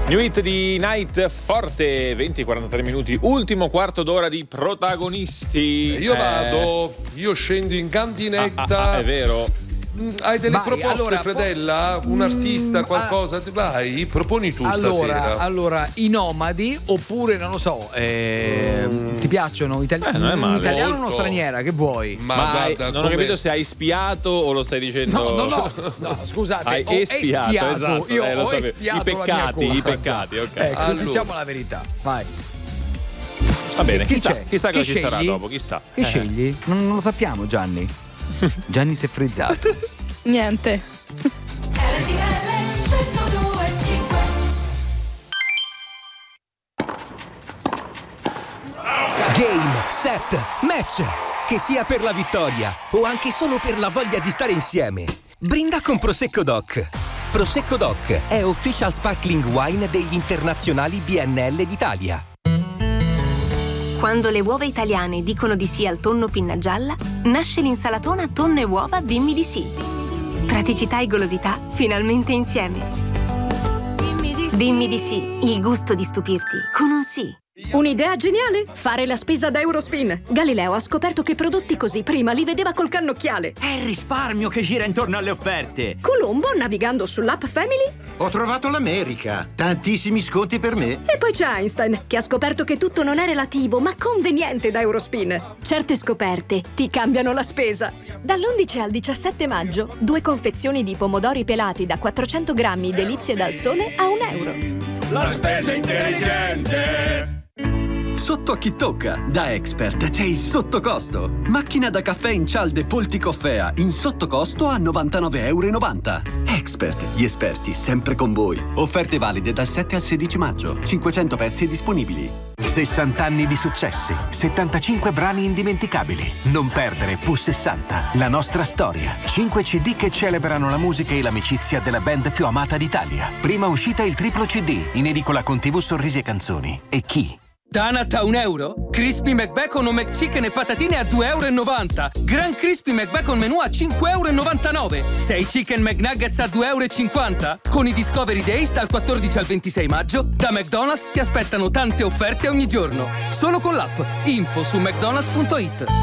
New hit di Night Forte, 20-43 minuti, ultimo quarto d'ora di protagonisti. Io scendo in cantinetta. È vero. Hai delle Vai, proposte, allora, Fredella? Un artista, qualcosa? Vai, proponi tu stasera. Allora, i Nomadi, oppure non lo so, ti piacciono non è male. un italiano o Molto. uno straniera? Che vuoi? Ma guarda, non ho capito se hai spiato o lo stai dicendo. No, scusate, Hai ho espiato, esatto. Io lo ho sapevo. espiato I la mia peccati, ok. Ecco, Allora. diciamo la verità. Vai. Va bene, chissà Chi cosa ci scegli? sarà dopo, chissà. Che scegli? Non lo sappiamo, Gianni. Gianni si è frizzato. Niente. Game, set, match! Che sia per la vittoria o anche solo per la voglia di stare insieme. Brinda con Prosecco Doc. Prosecco Doc è official sparkling wine degli internazionali BNL d'Italia. Quando le uova italiane dicono di sì al tonno pinna gialla, nasce l'insalatona tonno e uova Dimmi di sì. Praticità e golosità finalmente insieme. Dimmi di sì, il gusto di stupirti con un sì. Un'idea geniale? Fare la spesa da Eurospin. Galileo ha scoperto che prodotti così prima li vedeva col cannocchiale. È il risparmio che gira intorno alle offerte. Colombo, navigando sull'app Family. Ho trovato l'America. Tantissimi sconti per me. E poi c'è Einstein, che ha scoperto che tutto non è relativo, ma conveniente da Eurospin. Certe scoperte ti cambiano la spesa. Dall'11 al 17 maggio, 2 confezioni di pomodori pelati da 400 grammi delizie dal sole a €1. La spesa intelligente. Sotto a chi tocca, da Expert c'è il sottocosto. Macchina da caffè in cialde Polticoffea in sottocosto a €99,90. Expert, gli esperti sempre con voi. Offerte valide dal 7 al 16 maggio. 500 pezzi disponibili. 60 anni di successi, 75 brani indimenticabili. Non perdere Pu60, la nostra storia. 5 CD che celebrano la musica e l'amicizia della band più amata d'Italia. Prima uscita il triplo CD, in edicola con TV Sorrisi e Canzoni. E chi? Donut a €1? Crispy McBacon o McChicken e patatine a €2,90. Gran Crispy McBacon menù a €5,99. 6 Chicken McNuggets a €2,50. Con i Discovery Days dal 14 al 26 maggio, da McDonald's ti aspettano tante offerte ogni giorno. Solo con l'app. Info su mcdonalds.it.